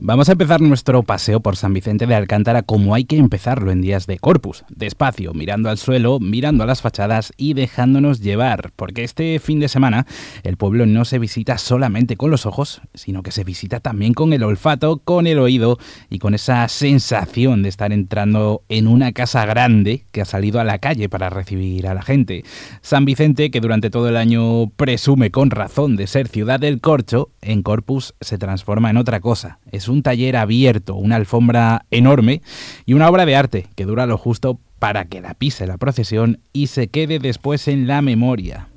Vamos a empezar nuestro paseo por San Vicente de Alcántara como hay que empezarlo en días de Corpus, despacio, mirando al suelo, mirando a las fachadas y dejándonos llevar, porque este fin de semana el pueblo no se visita solamente con los ojos, sino que se visita también con el olfato, con el oído y con esa sensación de estar entrando en una casa grande que ha salido a la calle para recibir a la gente. San Vicente, que durante todo el año presume con razón de ser ciudad del corcho, en Corpus se transforma en otra cosa. Es un taller abierto, una alfombra enorme y una obra de arte que dura lo justo para que la pise la procesión y se quede después en la memoria.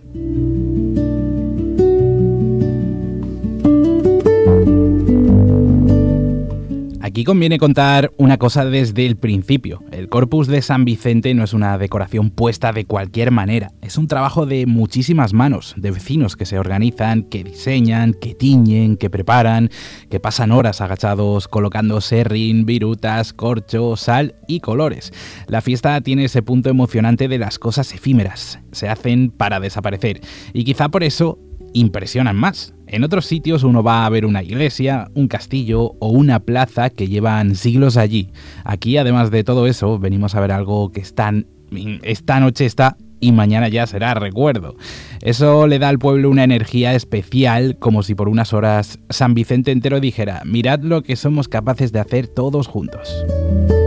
Aquí conviene contar una cosa desde el principio. El Corpus de San Vicente no es una decoración puesta de cualquier manera. Es un trabajo de muchísimas manos, de vecinos que se organizan, que diseñan, que tiñen, que preparan, que pasan horas agachados colocando serrín, virutas, corcho, sal y colores. La fiesta tiene ese punto emocionante de las cosas efímeras. Se hacen para desaparecer. Y quizá por eso impresionan más. En otros sitios uno va a ver una iglesia, un castillo o una plaza que llevan siglos allí. Aquí, además de todo eso, venimos a ver algo que esta noche está y mañana ya será recuerdo. Eso le da al pueblo una energía especial, como si por unas horas San Vicente entero dijera: mirad lo que somos capaces de hacer todos juntos.